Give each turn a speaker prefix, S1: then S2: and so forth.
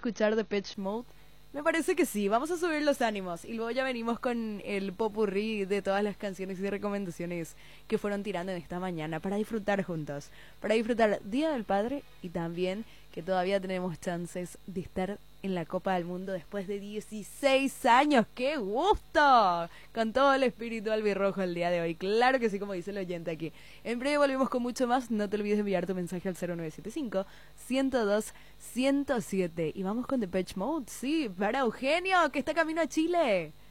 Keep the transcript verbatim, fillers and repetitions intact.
S1: escuchar Depeche Mode? Me parece que sí, vamos a subir los ánimos y luego ya venimos con el popurrí de todas las canciones y recomendaciones que fueron tirando en esta mañana para disfrutar juntos, para disfrutar Día del Padre y también que todavía tenemos chances de estar en la Copa del Mundo después de dieciséis años. ¡Qué gusto! Con todo el espíritu albirrojo el día de hoy. Claro que sí, como dice el oyente aquí. En breve volvemos con mucho más. No te olvides de enviar tu mensaje al cero nueve siete cinco, ciento dos, ciento siete. Y vamos con Depeche Mode, sí, para Eugenio, que está camino a Chile.